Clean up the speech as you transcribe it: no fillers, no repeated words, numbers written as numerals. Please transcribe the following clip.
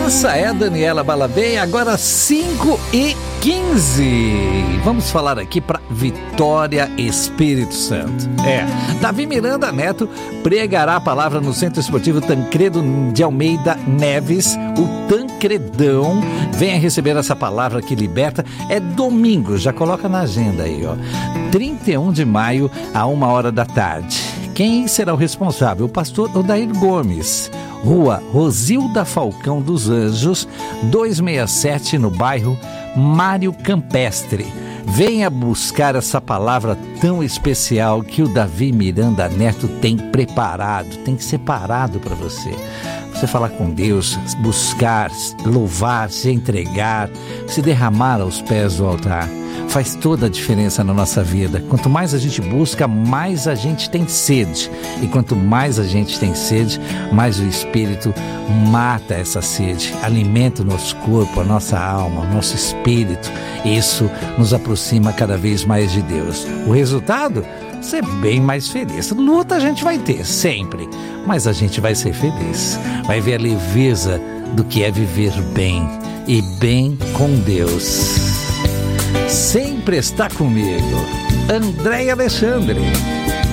Essa é a Daniela Balabem, agora 5h15. Vamos falar aqui para Vitória, Espírito Santo. Davi Miranda Neto pregará a palavra no Centro Esportivo Tancredo de Almeida Neves, o Tancredão. Venha receber essa palavra que liberta. É domingo, já coloca na agenda aí, ó. 31 de maio, a 1h da tarde. Quem será o responsável? O pastor Odair Gomes. Rua Rosilda Falcão dos Anjos, 267, no bairro Mário Campestre. Venha buscar essa palavra tão especial que o Davi Miranda Neto tem preparado, tem separado para você. Você falar com Deus, buscar, louvar, se entregar, se derramar aos pés do altar. Faz toda a diferença na nossa vida. Quanto mais a gente busca, mais a gente tem sede. E quanto mais a gente tem sede, mais o Espírito mata essa sede. Alimenta o nosso corpo, a nossa alma, o nosso espírito. Isso nos aproxima cada vez mais de Deus. O resultado? Ser bem mais feliz. Luta a gente vai ter, sempre. Mas a gente vai ser feliz. Vai ver a leveza do que é viver bem. E bem com Deus. Sempre está comigo, André Alexandre.